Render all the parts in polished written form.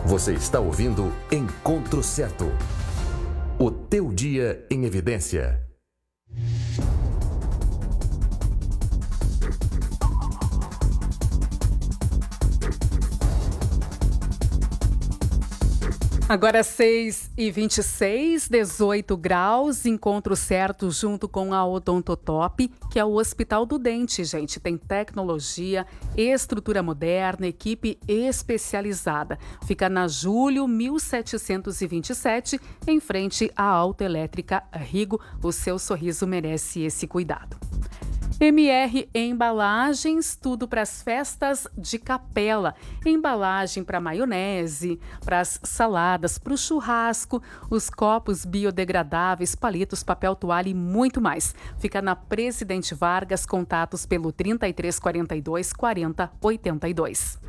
Você está ouvindo Encontro Certo. O teu dia em evidência. Agora 6h26, 18 graus, Encontro Certo junto com a Odontotop, que é o Hospital do Dente, gente. Tem tecnologia, estrutura moderna, equipe especializada. Fica na Júlio 1727, em frente à Autoelétrica Rigo. O seu sorriso merece esse cuidado. MR Embalagens, tudo para as festas de capela. Embalagem para maionese, para as saladas, para o churrasco, os copos biodegradáveis, palitos, papel toalha e muito mais. Fica na Presidente Vargas, contatos pelo 3342 4082.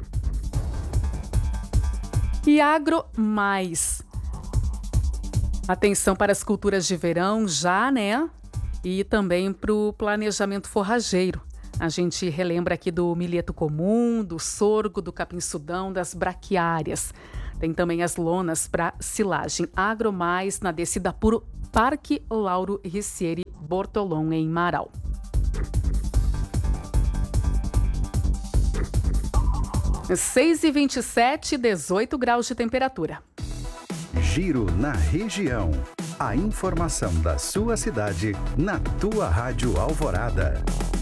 E Agro Mais. Atenção para as culturas de verão já, né? E também para o planejamento forrageiro. A gente relembra aqui do milheto comum, do sorgo, do capim-sudão, das braquiárias. Tem também as lonas para silagem. Agromais na descida por Parque Lauro Ricieri Bortolom, em Marau. Às 6h27, 18 graus de temperatura. Giro na região. A informação da sua cidade na tua Rádio Alvorada.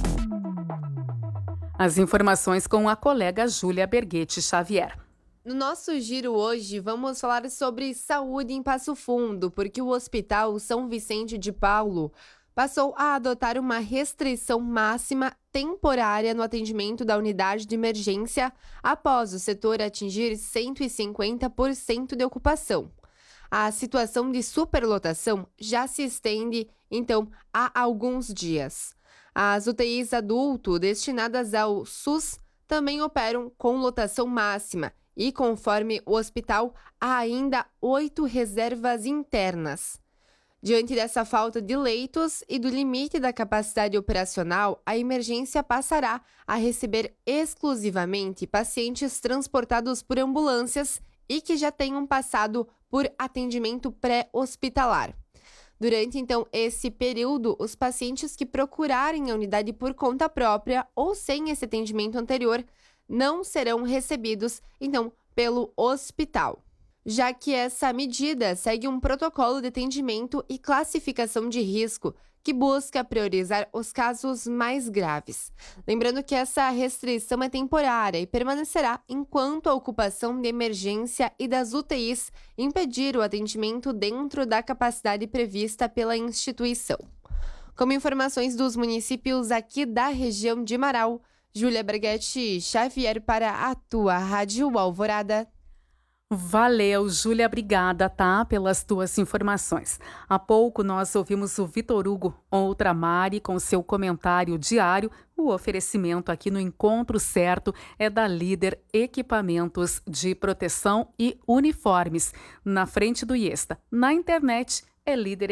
As informações com a colega Júlia Berguete Xavier. No nosso giro hoje, vamos falar sobre saúde em Passo Fundo, porque o Hospital São Vicente de Paulo passou a adotar uma restrição máxima temporária no atendimento da unidade de emergência após o setor atingir 150% de ocupação. A situação de superlotação já se estende, então, há alguns dias. As UTIs adulto destinadas ao SUS também operam com lotação máxima e, conforme o hospital, há ainda 8 reservas internas. Diante dessa falta de leitos e do limite da capacidade operacional, a emergência passará a receber exclusivamente pacientes transportados por ambulâncias e que já tenham passado por atendimento pré-hospitalar. Durante, então, esse período, os pacientes que procurarem a unidade por conta própria ou sem esse atendimento anterior não serão recebidos, então, pelo hospital, já que essa medida segue um protocolo de atendimento e classificação de risco que busca priorizar os casos mais graves. Lembrando que essa restrição é temporária e permanecerá enquanto a ocupação de emergência e das UTIs impedir o atendimento dentro da capacidade prevista pela instituição. Como informações dos municípios aqui da região de Marau, Júlia Berguete Xavier para a tua Rádio Alvorada. Valeu, Júlia, obrigada, tá, pelas tuas informações. Há pouco nós ouvimos o Vitor Hugo Outramari com seu comentário diário. O oferecimento aqui no Encontro Certo é da Líder Equipamentos de Proteção e Uniformes, na frente do IESTA. Na internet é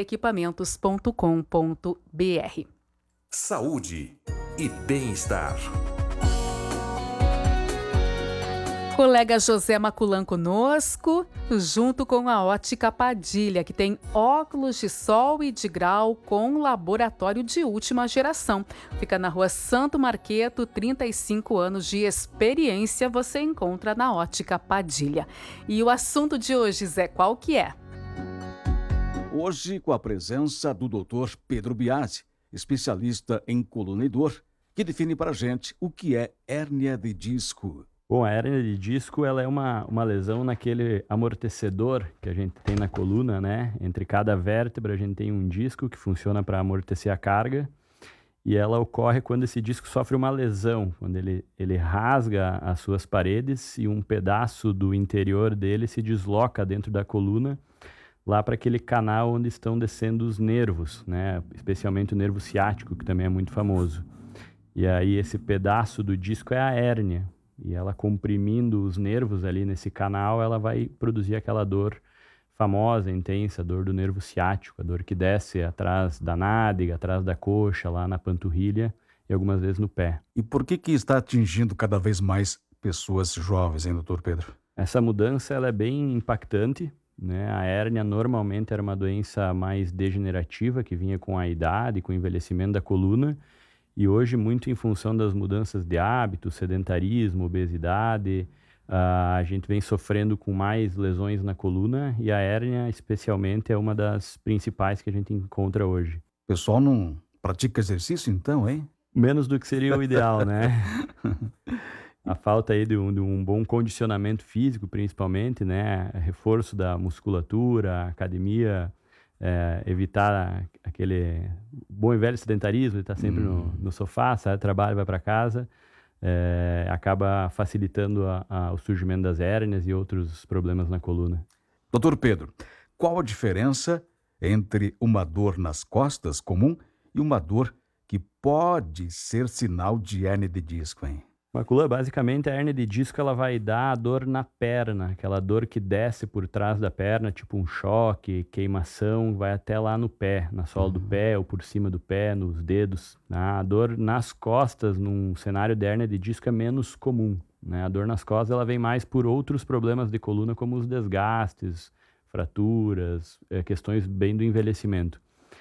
liderequipamentos.com.br. Saúde e bem-estar. Colega José Maculan conosco, junto com a Ótica Padilha, que tem óculos de sol e de grau com laboratório de última geração. Fica na Rua Santo Marqueto, 35 anos de experiência você encontra na Ótica Padilha. E o assunto de hoje, Zé, qual que é? Hoje, com a presença do Dr. Pedro Biasi, especialista em coluna e dor, que define para a gente o que é hérnia de disco. Bom, a hérnia de disco ela é uma lesão naquele amortecedor que a gente tem na coluna, né? Entre cada vértebra a gente tem um disco que funciona para amortecer a carga e ela ocorre quando esse disco sofre uma lesão, quando ele rasga as suas paredes e um pedaço do interior dele se desloca dentro da coluna lá para aquele canal onde estão descendo os nervos, né? Especialmente o nervo ciático, que também é muito famoso. E aí esse pedaço do disco é a hérnia. E ela comprimindo os nervos ali nesse canal, ela vai produzir aquela dor famosa, intensa, a dor do nervo ciático, a dor que desce atrás da nádega, atrás da coxa, lá na panturrilha e algumas vezes no pé. E por que está atingindo cada vez mais pessoas jovens, hein, doutor Pedro? Essa mudança ela é bem impactante, né? A hérnia normalmente era uma doença mais degenerativa que vinha com a idade, com o envelhecimento da coluna, e hoje, muito em função das mudanças de hábitos, sedentarismo, obesidade, a gente vem sofrendo com mais lesões na coluna, e a hérnia, especialmente, é uma das principais que a gente encontra hoje. O pessoal não pratica exercício então, hein? Menos do que seria o ideal, né? A falta aí de um bom condicionamento físico, principalmente, né? Reforço da musculatura, academia, evitar aquele bom e velho sedentarismo, de estar sempre no sofá, sai do trabalho, vai para casa, acaba facilitando o surgimento das hérnias e outros problemas na coluna. Doutor Pedro, qual a diferença entre uma dor nas costas comum e uma dor que pode ser sinal de hérnia de disco, hein? Macula, basicamente a hérnia de disco ela vai dar a dor na perna, aquela dor que desce por trás da perna, tipo um choque, queimação, vai até lá no pé, na sola do pé ou por cima do pé, nos dedos. A dor nas costas, num cenário de hérnia de disco, é menos comum, né? A dor nas costas ela vem mais por outros problemas de coluna, como os desgastes, fraturas, questões bem do envelhecimento.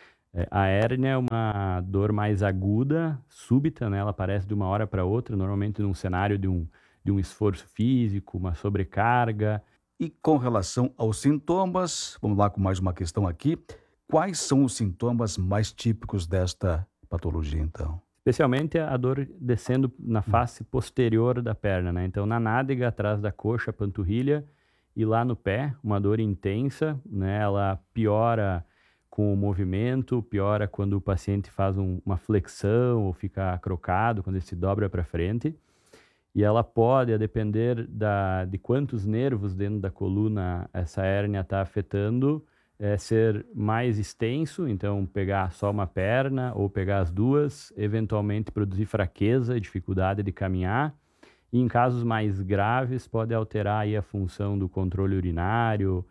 A hérnia é uma dor mais aguda, súbita, né? Ela aparece de uma hora para outra, normalmente num cenário de um esforço físico, uma sobrecarga. E com relação aos sintomas, vamos lá com mais uma questão aqui. Quais são os sintomas mais típicos desta patologia, então? Especialmente a dor descendo na face posterior da perna, né? Então, na nádega, atrás da coxa, panturrilha, e lá no pé, uma dor intensa, né? Ela piora com o movimento, piora quando o paciente faz uma flexão ou fica crocado, quando ele se dobra para frente. E ela pode, a depender de quantos nervos dentro da coluna essa hérnia está afetando, ser mais extenso, então pegar só uma perna ou pegar as duas, eventualmente produzir fraqueza e dificuldade de caminhar. E em casos mais graves pode alterar aí a função do controle urinário,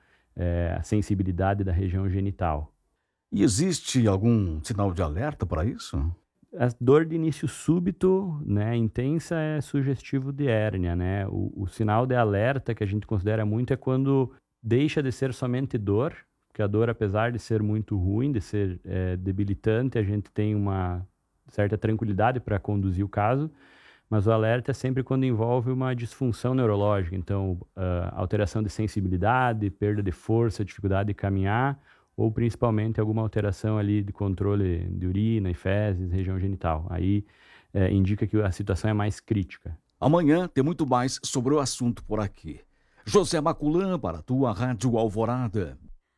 a sensibilidade da região genital. E existe algum sinal de alerta para isso? A dor de início súbito, né, intensa, é sugestivo de hérnia, né? O sinal de alerta que a gente considera muito é quando deixa de ser somente dor, porque a dor, apesar de ser muito ruim, de ser debilitante, a gente tem uma certa tranquilidade para conduzir o caso, mas o alerta é sempre quando envolve uma disfunção neurológica, então alteração de sensibilidade, perda de força, dificuldade de caminhar, ou principalmente alguma alteração ali de controle de urina e fezes, região genital. Aí indica que a situação é mais crítica. Amanhã tem muito mais sobre o assunto por aqui. José Maculan para a tua Rádio Alvorada.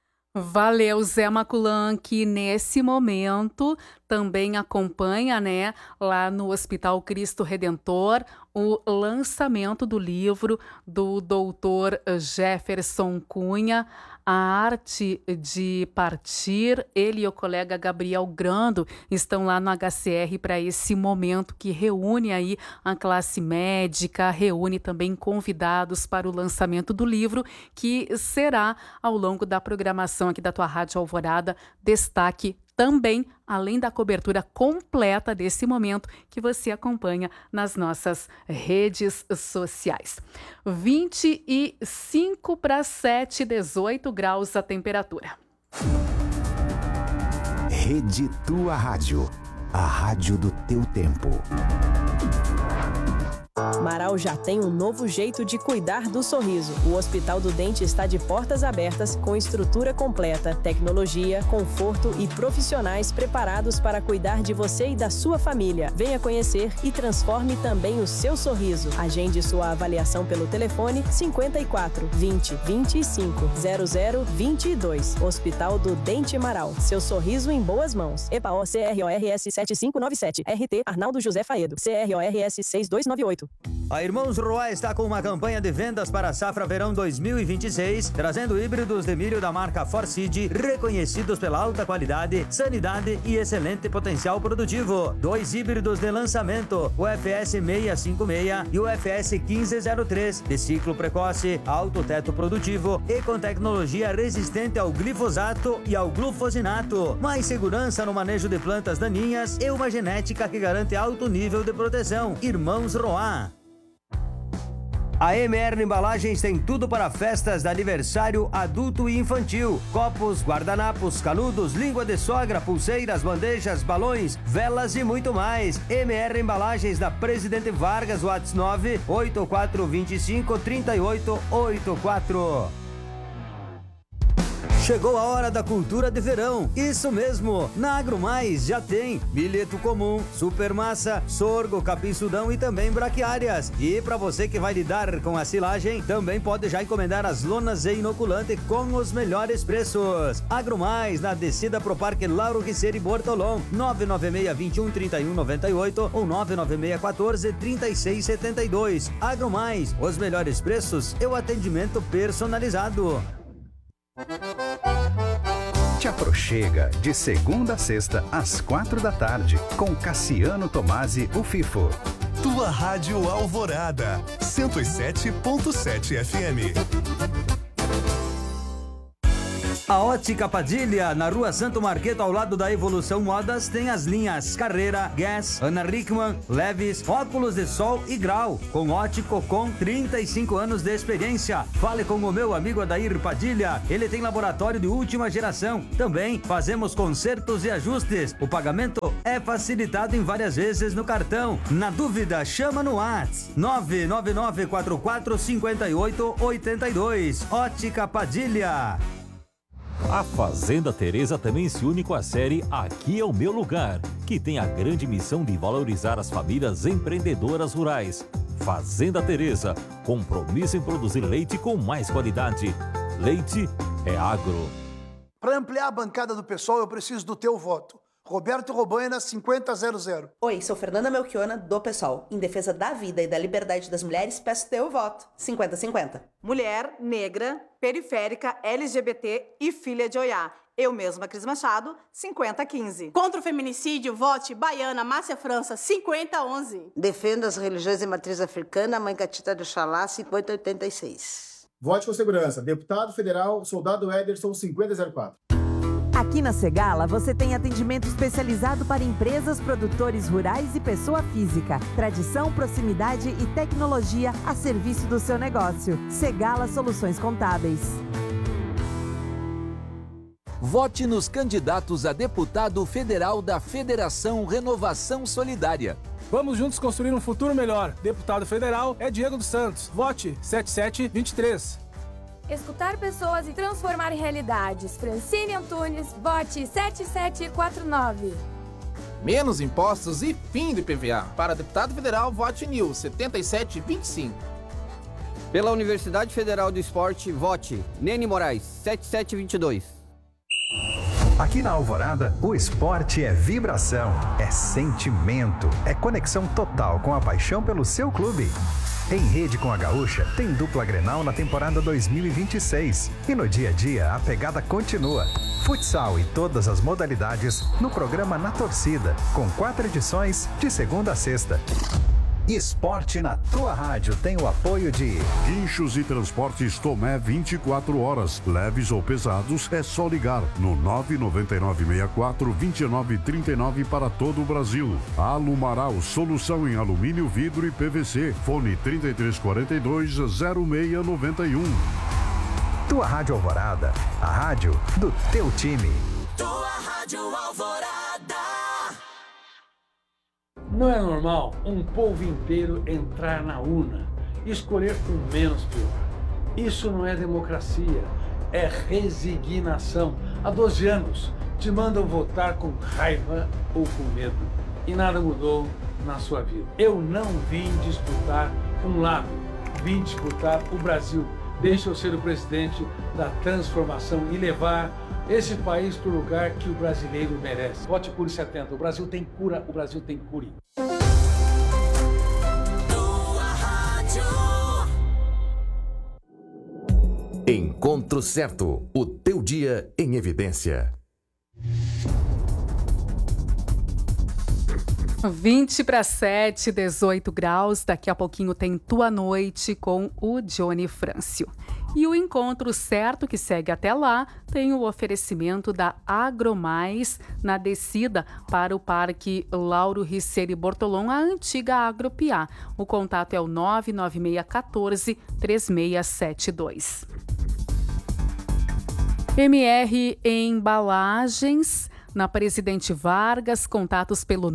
Valeu, Zé Maculan, que nesse momento também acompanha, né, lá no Hospital Cristo Redentor, o lançamento do livro do doutor Jefferson Cunha, A Arte de Partir. Ele e o colega Gabriel Grando estão lá no HCR para esse momento que reúne aí a classe médica, reúne também convidados para o lançamento do livro, que será ao longo da programação aqui da tua Rádio Alvorada, destaque também, além da cobertura completa desse momento que você acompanha nas nossas redes sociais. 25 para 7, 18 graus a temperatura. Rede Tua Rádio, a rádio do teu tempo. Marau já tem um novo jeito de cuidar do sorriso. O Hospital do Dente está de portas abertas, com estrutura completa, tecnologia, conforto e profissionais preparados para cuidar de você e da sua família. Venha conhecer e transforme também o seu sorriso. Agende sua avaliação pelo telefone 54 20 25 00 22. Hospital do Dente Marau. Seu sorriso em boas mãos. EPAO CRORS 7597. RT Arnaldo José Faedo. CRORS 6298. A Irmãos Roá está com uma campanha de vendas para a safra verão 2026, trazendo híbridos de milho da marca Forseed, reconhecidos pela alta qualidade, sanidade e excelente potencial produtivo. 2 híbridos de lançamento, o FS 656 e o FS 1503, de ciclo precoce, alto teto produtivo e com tecnologia resistente ao glifosato e ao glufosinato. Mais segurança no manejo de plantas daninhas e uma genética que garante alto nível de proteção. Irmãos Roá. A MR Embalagens tem tudo para festas de aniversário adulto e infantil. Copos, guardanapos, canudos, língua de sogra, pulseiras, bandejas, balões, velas e muito mais. MR Embalagens da Presidente Vargas, WhatsApp 984253884. Chegou a hora da cultura de verão. Isso mesmo, na AgroMais já tem milheto comum, supermassa, sorgo, capim-sudão e também braquiárias. E para você que vai lidar com a silagem, também pode já encomendar as lonas e inoculante com os melhores preços. AgroMais, na descida pro Parque Lauro Riccieri Bortolom, 996-21-3198 ou 996-14-3672. AgroMais, os melhores preços e o atendimento personalizado. Te aproxega de segunda a sexta às 4 da tarde com Cassiano Tomasi, o FIFO. Tua Rádio Alvorada, 107.7 FM. A Ótica Padilha, na Rua Santo Marqueto, ao lado da Evolução Modas, tem as linhas Carreira, Guess, Ana Hickman, Levis, óculos de sol e grau, com ótico com 35 anos de experiência. Fale com o meu amigo Adair Padilha, ele tem laboratório de última geração. Também fazemos consertos e ajustes. O pagamento é facilitado em várias vezes no cartão. Na dúvida, chama no WhatsApp 999445882. Ótica Padilha. A Fazenda Teresa também se une com a série Aqui é o Meu Lugar, que tem a grande missão de valorizar as famílias empreendedoras rurais. Fazenda Teresa, compromisso em produzir leite com mais qualidade. Leite é agro. Para ampliar a bancada do pessoal, eu preciso do teu voto. Roberto Robaina, 5000. Oi, sou Fernanda Melchiona, do PSOL. Em defesa da vida e da liberdade das mulheres, peço teu voto. 50-50. Mulher, negra, periférica, LGBT e filha de Oiá. Eu mesma, Cris Machado, 50-15. Contra o feminicídio, vote Baiana, Márcia França, 50-11. Defendo as religiões de matriz africana, Mãe Catita do Xalá, 50-86. Vote com segurança. Deputado Federal, Soldado Ederson, 5004. Aqui na Segala, você tem atendimento especializado para empresas, produtores rurais e pessoa física. Tradição, proximidade e tecnologia a serviço do seu negócio. Segala Soluções Contábeis. Vote nos candidatos a deputado federal da Federação Renovação Solidária. Vamos juntos construir um futuro melhor. Deputado federal é Diego dos Santos. Vote 7723. Escutar pessoas e transformar realidades. Francine Antunes, vote 7749. Menos impostos e fim do IPVA. Para deputado federal, vote NIL 7725. Pela Universidade Federal do Esporte, vote Nene Moraes 7722. Aqui na Alvorada, o esporte é vibração, é sentimento, é conexão total com a paixão pelo seu clube. Em rede com a Gaúcha, tem dupla Grenal na temporada 2026. E no dia a dia, a pegada continua. Futsal e todas as modalidades no programa Na Torcida, com 4 edições de segunda a sexta. Esporte na tua rádio tem o apoio de Guinchos e Transportes Tomé 24 horas. Leves ou pesados, é só ligar no 99964-2939 para todo o Brasil. Alumaral, solução em alumínio, vidro e PVC. Fone 3342-0691. Tua Rádio Alvorada, a rádio do teu time. Tua Rádio Alvorada. Não é normal um povo inteiro entrar na urna e escolher o menos pior. Isso não é democracia, é resignação. Há 12 anos te mandam votar com raiva ou com medo e nada mudou na sua vida. Eu não vim disputar um lado, vim disputar o Brasil. Deixa eu ser o presidente da transformação e levar esse país para o lugar que o brasileiro merece. Vote Cure 70. O Brasil tem cura, o Brasil tem cure. Encontro Certo, o teu dia em evidência. 20:07, 18 graus. Daqui a pouquinho tem Tua Noite com o Johnny Frâncio. E o encontro certo, que segue até lá, tem o oferecimento da Agromais na descida para o Parque Lauro Riccieri Bortolom, a antiga Agropiá. O contato é o 99614-3672. MR Embalagens, na Presidente Vargas, contatos pelo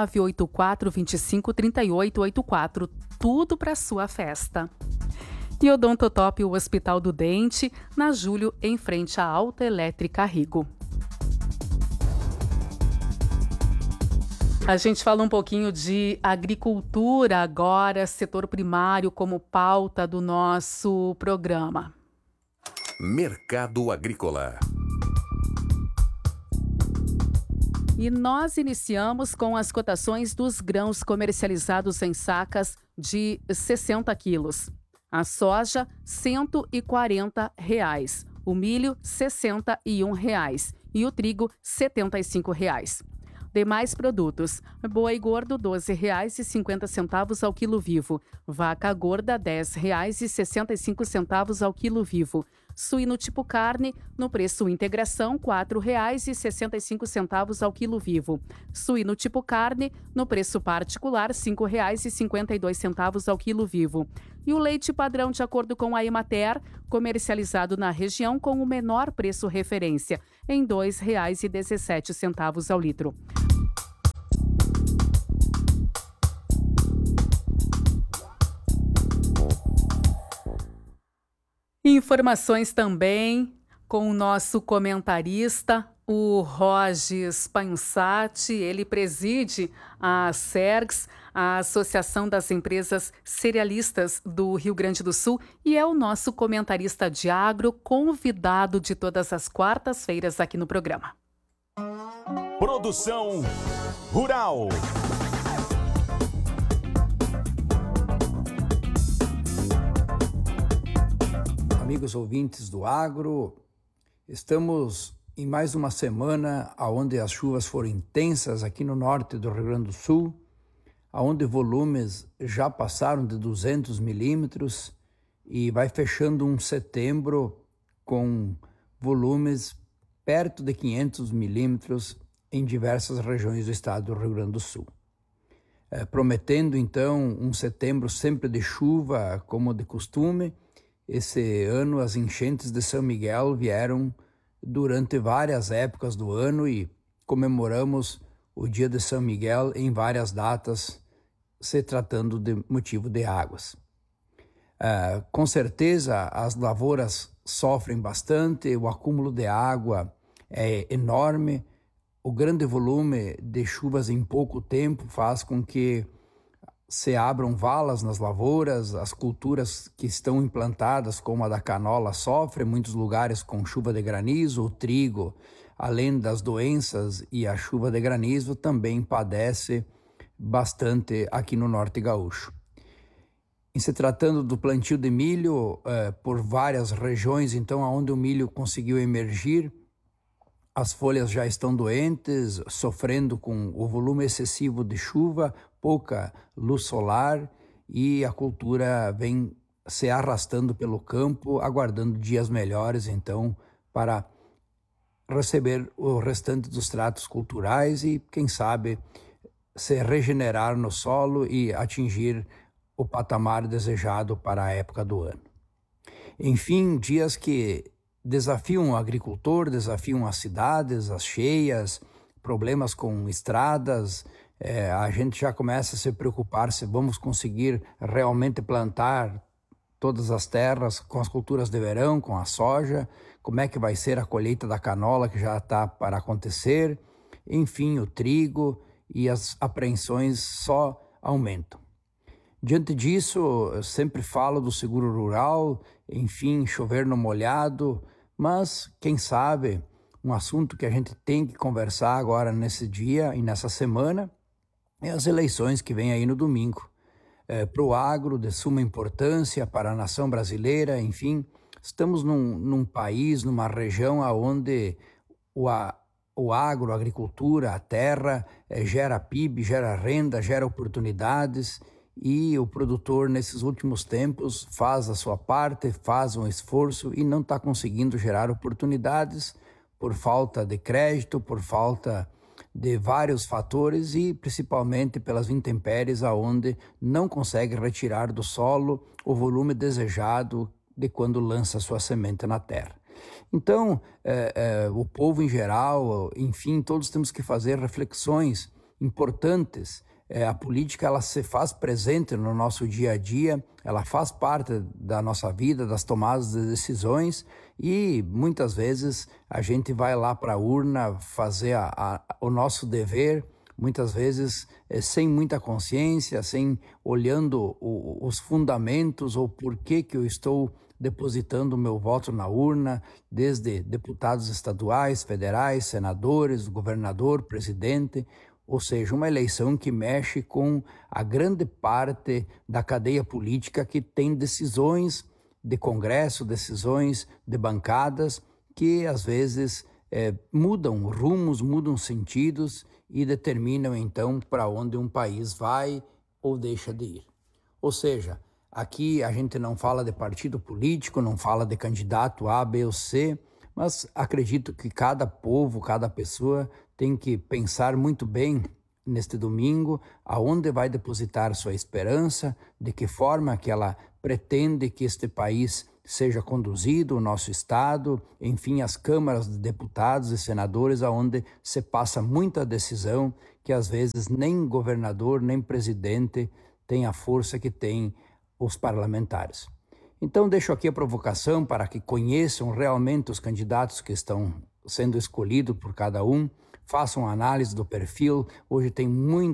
984253884. Tudo para sua festa. E Odontotop, o Hospital do Dente, na Júlio, em frente à Autoelétrica Rigo. A gente fala um pouquinho de agricultura agora, setor primário como pauta do nosso programa. Mercado Agrícola. E nós iniciamos com as cotações dos grãos comercializados em sacas de 60 quilos. A soja, R$ 140, o milho, R$ 61 e o trigo, R$ 75. Demais produtos: boi gordo, R$ 12,50 ao quilo vivo. Vaca gorda, R$ 10,65 ao quilo vivo. Suíno tipo carne, no preço integração, R$ 4,65 ao quilo vivo. Suíno tipo carne, no preço particular, R$ 5,52 ao quilo vivo. E o leite padrão, de acordo com a Emater, comercializado na região com o menor preço referência, em R$ 2,17 ao litro. Informações também com o nosso comentarista, o Rogis Panhussati. Ele preside a SERGS, a Associação das Empresas Cerealistas do Rio Grande do Sul, e é o nosso comentarista de agro, convidado de todas as quartas-feiras aqui no programa. Produção Rural. Amigos ouvintes do agro, estamos em mais uma semana onde as chuvas foram intensas aqui no norte do Rio Grande do Sul, onde volumes já passaram de 200 milímetros e vai fechando um setembro com volumes perto de 500 milímetros em diversas regiões do estado do Rio Grande do Sul. Prometendo então um setembro sempre de chuva como de costume. Esse ano as enchentes de São Miguel vieram durante várias épocas do ano e comemoramos o dia de São Miguel em várias datas, se tratando de motivo de águas. Com certeza as lavouras sofrem bastante, o acúmulo de água é enorme, o grande volume de chuvas em pouco tempo faz com que se abram valas nas lavouras, as culturas que estão implantadas, como a da canola, sofrem, muitos lugares com chuva de granizo, o trigo, além das doenças e a chuva de granizo, também padece bastante aqui no norte gaúcho. Em se tratando do plantio de milho, por várias regiões, então, onde o milho conseguiu emergir, as folhas já estão doentes, sofrendo com o volume excessivo de chuva, pouca luz solar, e a cultura vem se arrastando pelo campo, aguardando dias melhores, então, para receber o restante dos tratos culturais e, quem sabe, se regenerar no solo e atingir o patamar desejado para a época do ano. Enfim, dias que desafiam o agricultor, desafiam as cidades, as cheias, problemas com estradas. A gente já começa a se preocupar se vamos conseguir realmente plantar todas as terras com as culturas de verão, com a soja, como é que vai ser a colheita da canola que já está para acontecer, enfim, o trigo, e as apreensões só aumentam. Diante disso, eu sempre falo do seguro rural, enfim, chover no molhado, mas, quem sabe, um assunto que a gente tem que conversar agora nesse dia e nessa semana é as eleições que vêm aí no domingo. Para o agro, de suma importância, para a nação brasileira, enfim, estamos num país, numa região onde o agro, a agricultura, a terra, gera PIB, gera renda, gera oportunidades, e o produtor, nesses últimos tempos, faz a sua parte, faz um esforço e não está conseguindo gerar oportunidades por falta de crédito, por falta de vários fatores e principalmente pelas intempéries, aonde não consegue retirar do solo o volume desejado de quando lança sua semente na terra. Então, o povo em geral, enfim, todos temos que fazer reflexões importantes. A política, ela se faz presente no nosso dia a dia, ela faz parte da nossa vida, das tomadas de decisões, e muitas vezes a gente vai lá para a urna fazer o nosso dever, muitas vezes sem muita consciência, sem olhando os fundamentos ou por que eu estou depositando o meu voto na urna, desde deputados estaduais, federais, senadores, governador, presidente. Ou seja, uma eleição que mexe com a grande parte da cadeia política que tem decisões de Congresso, decisões de bancadas que às vezes mudam rumos, mudam sentidos e determinam então para onde um país vai ou deixa de ir. Ou seja, aqui a gente não fala de partido político, não fala de candidato A, B ou C, mas acredito que cada povo, cada pessoa tem que pensar muito bem neste domingo aonde vai depositar sua esperança, de que forma que ela pretende que este país seja conduzido, o nosso Estado, enfim, as câmaras de deputados e senadores, aonde se passa muita decisão que às vezes nem governador, nem presidente tem a força que tem os parlamentares. Então deixo aqui a provocação para que conheçam realmente os candidatos que estão sendo escolhidos por cada um, façam análise do perfil. Hoje tem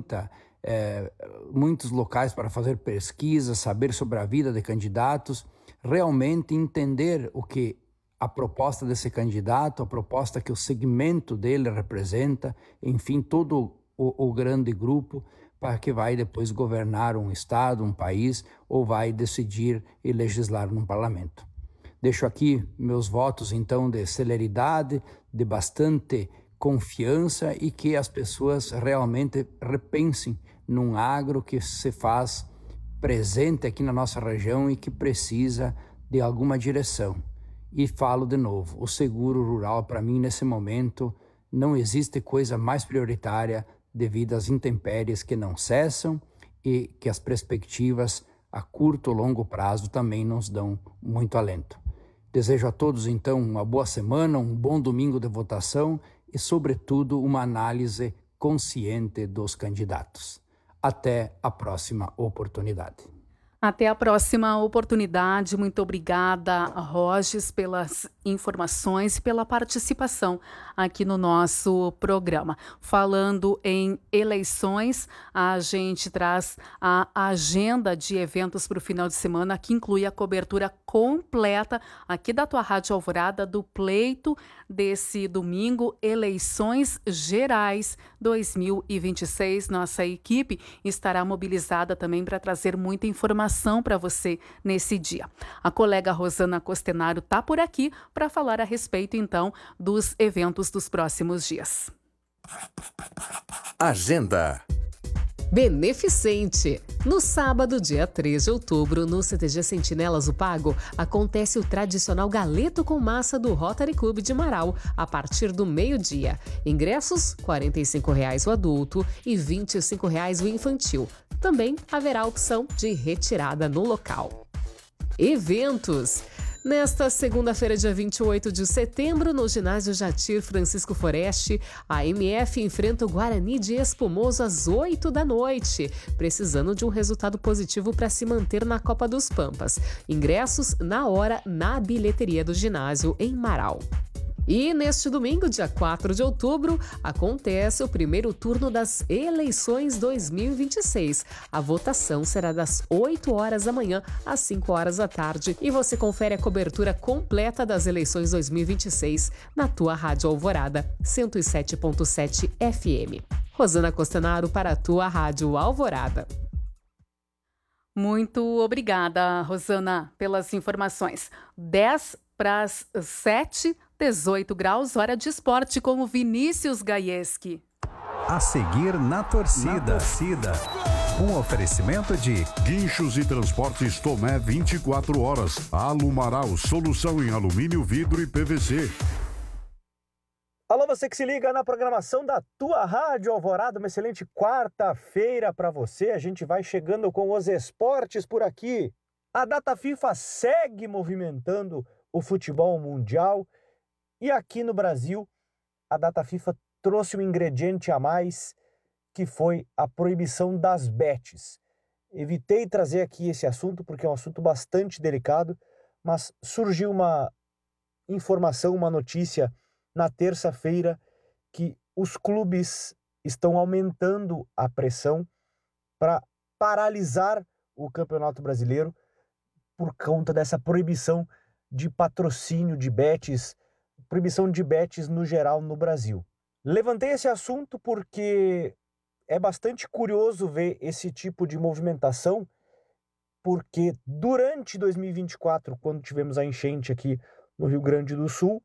muitos locais para fazer pesquisa, saber sobre a vida de candidatos, realmente entender o que a proposta desse candidato, a proposta que o segmento dele representa, enfim, todo o grande grupo, para que vai depois governar um estado, um país, ou vai decidir e legislar num parlamento. Deixo aqui meus votos, então, de celeridade, de bastante confiança e que as pessoas realmente repensem num agro que se faz presente aqui na nossa região e que precisa de alguma direção. E falo de novo, o seguro rural, para mim, nesse momento, não existe coisa mais prioritária devido às intempéries que não cessam e que as perspectivas a curto ou longo prazo também nos dão muito alento. Desejo a todos, então, uma boa semana, um bom domingo de votação e, sobretudo, uma análise consciente dos candidatos. Até a próxima oportunidade. Até a próxima oportunidade. Muito obrigada, Rogers, pelas informações e pela participação aqui no nosso programa. Falando em eleições, a gente traz a agenda de eventos para o final de semana, que inclui a cobertura completa aqui da tua Rádio Alvorada do pleito desse domingo, Eleições Gerais 2026. Nossa equipe estará mobilizada também para trazer muita informação para você nesse dia. A colega Rosana Costenaro está por aqui para falar a respeito, então, dos eventos dos próximos dias. Agenda. Beneficente. No sábado, dia 3 de outubro, no CTG Sentinelas do Pago, acontece o tradicional galeto com massa do Rotary Club de Marau, a partir do meio-dia. Ingressos, R$ 45,00 o adulto e R$ 25,00 o infantil. Também haverá opção de retirada no local. Eventos. Nesta segunda-feira, dia 28 de setembro, no ginásio Jatir Francisco Foreste, a MF enfrenta o Guarani de Espumoso às 8 da noite, precisando de um resultado positivo para se manter na Copa dos Pampas. Ingressos na hora na bilheteria do ginásio em Marau. E neste domingo, dia 4 de outubro, acontece o primeiro turno das eleições 2026. A votação será das 8 horas da manhã às 5 horas da tarde e você confere a cobertura completa das eleições 2026 na tua Rádio Alvorada 107.7 FM. Rosana Costenaro para a tua Rádio Alvorada. Muito obrigada, Rosana, pelas informações. 10 para as 7, 18 graus, hora de esporte com o Vinícius Gaieski. A seguir na torcida. Um oferecimento de Guinchos e Transportes Tomé 24 horas. Alumaral, solução em alumínio, vidro e PVC. Alô, você que se liga na programação da tua Rádio Alvorada, uma excelente quarta-feira para você. A gente vai chegando com os esportes por aqui. A data FIFA segue movimentando o futebol mundial e aqui no Brasil a data FIFA trouxe um ingrediente a mais, que foi a proibição das bets. Evitei trazer aqui esse assunto porque é um assunto bastante delicado, mas surgiu uma informação, uma notícia na terça-feira que os clubes estão aumentando a pressão para paralisar o Campeonato Brasileiro por conta dessa proibição de patrocínio de bets, proibição de bets no geral no Brasil. Levantei esse assunto porque é bastante curioso ver esse tipo de movimentação, porque durante 2024, quando tivemos a enchente aqui no Rio Grande do Sul,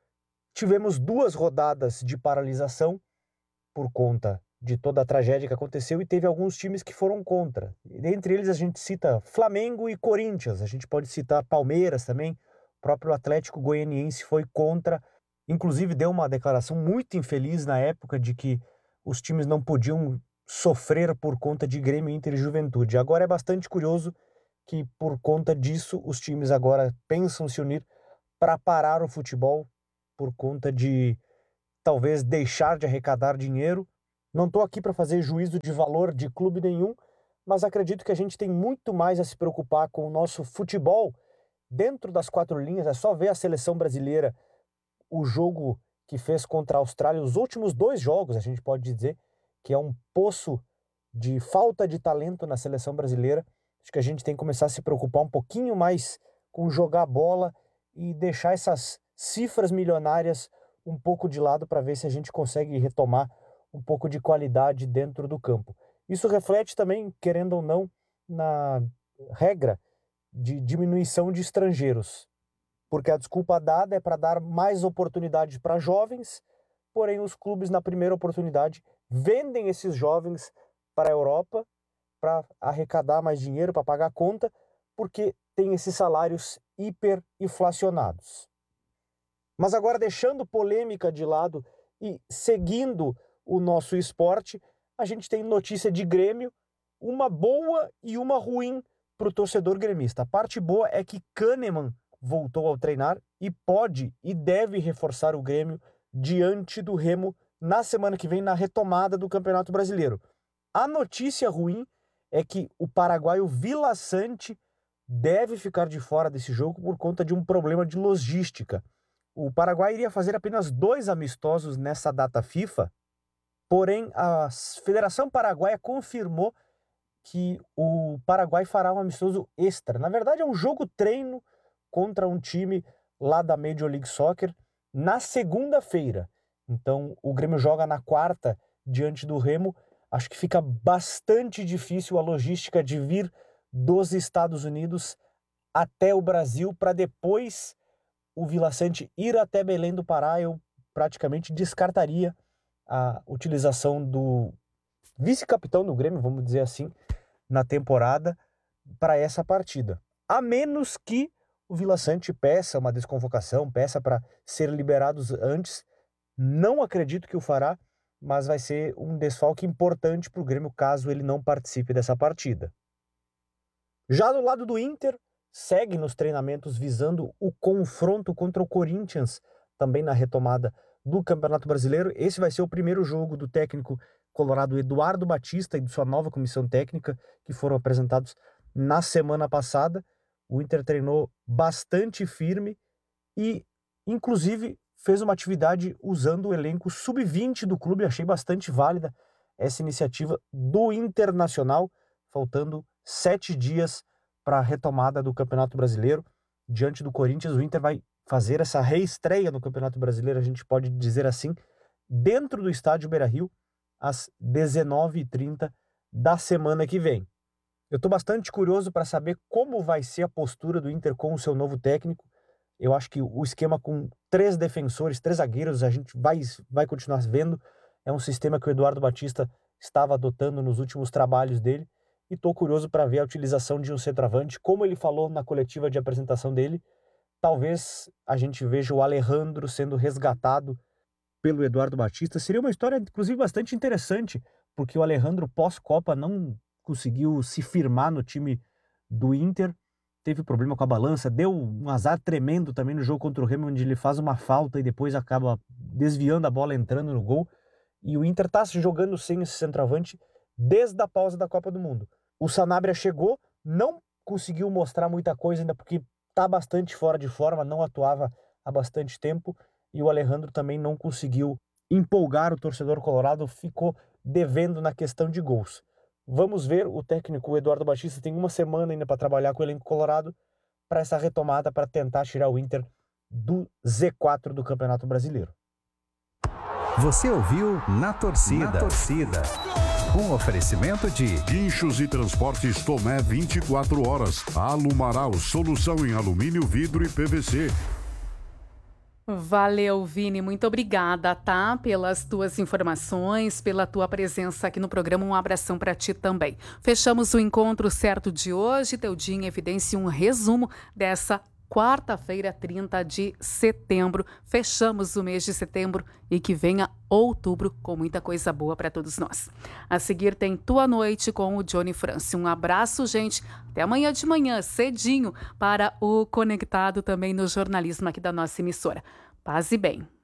tivemos 2 rodadas de paralisação por conta de toda a tragédia que aconteceu e teve alguns times que foram contra. Entre eles a gente cita Flamengo e Corinthians, a gente pode citar Palmeiras também, o próprio Atlético Goianiense foi contra, inclusive deu uma declaração muito infeliz na época de que os times não podiam sofrer por conta de Grêmio, Inter e Juventude. Agora é bastante curioso que por conta disso os times agora pensam se unir para parar o futebol por conta de talvez deixar de arrecadar dinheiro. Não estou aqui para fazer juízo de valor de clube nenhum, mas acredito que a gente tem muito mais a se preocupar com o nosso futebol dentro das 4 linhas. É só ver a seleção brasileira, o jogo que fez contra a Austrália, os últimos 2 jogos, a gente pode dizer que é um poço de falta de talento na seleção brasileira. Acho que a gente tem que começar a se preocupar um pouquinho mais com jogar bola e deixar essas cifras milionárias um pouco de lado para ver se a gente consegue retomar um pouco de qualidade dentro do campo. Isso reflete também, querendo ou não, na regra de diminuição de estrangeiros, porque a desculpa dada é para dar mais oportunidade para jovens, porém os clubes na primeira oportunidade vendem esses jovens para a Europa para arrecadar mais dinheiro, para pagar a conta, porque tem esses salários hiperinflacionados. Mas agora, deixando polêmica de lado e seguindo o nosso esporte, a gente tem notícia de Grêmio, uma boa e uma ruim para o torcedor gremista. A parte boa é que Kahneman voltou ao treinar e pode e deve reforçar o Grêmio diante do Remo na semana que vem, na retomada do Campeonato Brasileiro. A notícia ruim é que o paraguaio Vila Sante deve ficar de fora desse jogo por conta de um problema de logística. O Paraguai iria fazer apenas 2 amistosos nessa data FIFA, porém a Federação Paraguaia confirmou que o Paraguai fará um amistoso extra. Na verdade é um jogo-treino contra um time lá da Major League Soccer na segunda-feira. Então o Grêmio joga na quarta diante do Remo. Acho que fica bastante difícil a logística de vir dos Estados Unidos até o Brasil para depois o Vila Sante ir até Belém do Pará. Eu praticamente descartaria a utilização do vice-capitão do Grêmio, vamos dizer assim, na temporada para essa partida. A menos que o Vila Sante peça uma desconvocação, peça para ser liberados antes. Não acredito que o fará, mas vai ser um desfalque importante para o Grêmio caso ele não participe dessa partida. Já do lado do Inter, segue nos treinamentos visando o confronto contra o Corinthians, também na retomada do Campeonato Brasileiro. Esse vai ser o primeiro jogo do técnico colorado Eduardo Batista e de sua nova comissão técnica, que foram apresentados na semana passada. O Inter treinou bastante firme e, inclusive, fez uma atividade usando o elenco sub-20 do clube. Achei bastante válida essa iniciativa do Internacional, faltando 7 dias para a retomada do Campeonato Brasileiro. Diante do Corinthians, o Inter vai fazer essa reestreia no Campeonato Brasileiro, a gente pode dizer assim, dentro do estádio Beira-Rio, às 19h30 da semana que vem. Eu estou bastante curioso para saber como vai ser a postura do Inter com o seu novo técnico. Eu acho que o esquema com 3 defensores, 3 zagueiros, a gente vai continuar vendo. É um sistema que o Eduardo Batista estava adotando nos últimos trabalhos dele. e estou curioso para ver a utilização de um centroavante. Como ele falou na coletiva de apresentação dele, talvez a gente veja o Alejandro sendo resgatado pelo Eduardo Batista. Seria uma história, inclusive, bastante interessante, porque o Alejandro, pós-Copa, não conseguiu se firmar no time do Inter, teve problema com a balança, deu um azar tremendo também no jogo contra o Remo, onde ele faz uma falta e depois acaba desviando a bola, entrando no gol. E o Inter está se jogando sem esse centroavante desde a pausa da Copa do Mundo. O Sanabria chegou, não conseguiu mostrar muita coisa ainda porque está bastante fora de forma, não atuava há bastante tempo, e o Alejandro também não conseguiu empolgar o torcedor colorado, ficou devendo na questão de gols. Vamos ver, o técnico Eduardo Batista tem uma semana ainda para trabalhar com o elenco colorado para essa retomada, para tentar tirar o Inter do Z4 do Campeonato Brasileiro. Você ouviu Na Torcida. Um oferecimento de Guinchos e Transportes Tomé 24 horas. Alumaral, solução em alumínio, vidro e PVC. Valeu, Vini, muito obrigada, tá? Pelas tuas informações, pela tua presença aqui no programa. Um abração para ti também. Fechamos o encontro certo de hoje. Teu dia em evidência, um resumo dessa quarta-feira, 30 de setembro. Fechamos o mês de setembro e que venha outubro com muita coisa boa para todos nós. A seguir tem Tua Noite com o Johnny France. Um abraço, gente. Até amanhã de manhã, cedinho, para o Conectado também no jornalismo aqui da nossa emissora. Paz e bem.